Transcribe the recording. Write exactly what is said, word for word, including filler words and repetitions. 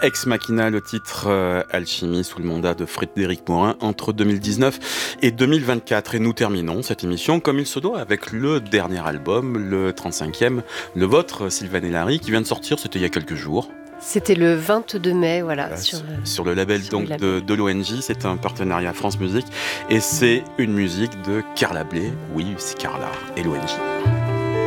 Ex Machina, le titre euh, Alchimie sous le mandat de Frédéric Morin entre deux mille dix-neuf et deux mille vingt-quatre. Et nous terminons cette émission comme il se doit avec le dernier album, le trente-cinquième, le vôtre, Sylvain et Larry, qui vient de sortir, c'était il y a quelques jours. C'était le vingt-deux mai, voilà. Voilà, sur, sur, sur le label sur donc, le label. de, de l'O N J, c'est un partenariat France Musique et c'est une musique de Carla Bley. Oui, c'est Carla et l'O N J.